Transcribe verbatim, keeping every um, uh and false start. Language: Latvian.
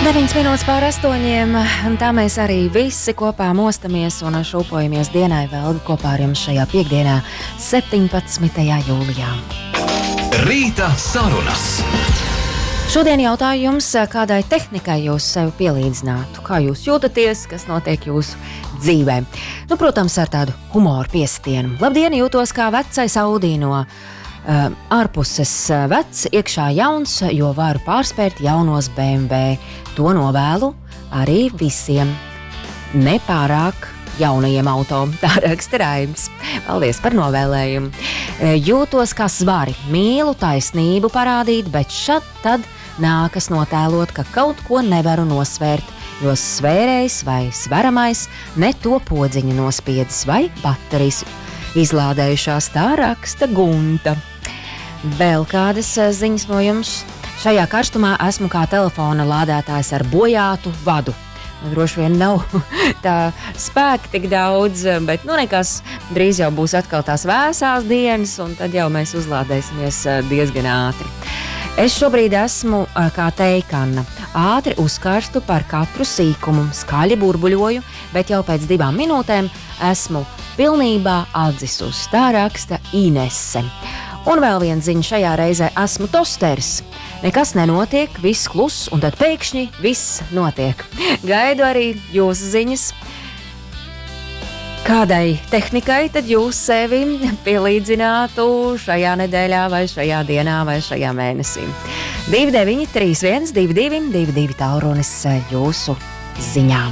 deviņas minūtes pār astoņiem, un tā mēs arī visi kopā mostamies un šūpojamies dienai vēl kopā ar jums šajā piekdienā, septiņpadsmitajā jūlijā. Rīta sarunas. Šodien jautāju jums, kādai tehnikai jūs sev pielīdzinātu, kā jūs jūtaties, kas notiek jūsu dzīvē. Nu, protams, ar tādu humoru piestienu. Labdien, jūtos kā vecais Audi no Uh, ārpuses vecs, iekšā jauns, jo varu pārspērt jaunos B M W. To novēlu arī visiem nepārāk jaunajiem auto. Tā raksta Raims. Paldies par novēlējumu. Uh, jūtos kā svari, mīlu taisnību parādīt, bet šad tad nākas notēlot, ka kaut ko nevaru nosvērt, jo svērējs vai sveramais ne to podziņu nospiedis vai baterijas izlādējušās. Tā raksta Gunta. Vēl kādas ziņas no jums? Šajā karstumā esmu kā telefona lādētājs ar bojātu vadu. Droši vien nav tā spēka tik daudz, bet nu nekas, drīz jau būs atkal tās vēsās dienas, un tad jau mēs uzlādēsimies diezgan ātri. Es šobrīd esmu kā teikana. Ātri uzkarstu par katru sīkumu, skaļi burbuļoju, bet jau pēc divām minūtēm esmu pilnībā atdzisus. Tā raksta Inese. Un vēl viena ziņa, šajā reizē esmu tosters. Nekas nenotiek, viss kluss, un tad pēkšņi viss notiek. Gaidu arī jūsu ziņas. Kādai tehnikai tad jūs sevi pielīdzinātu šajā nedēļā vai šajā dienā vai šajā mēnesī? divi deviņi trīs viens divi divi divi divi tālrunis jūsu ziņām.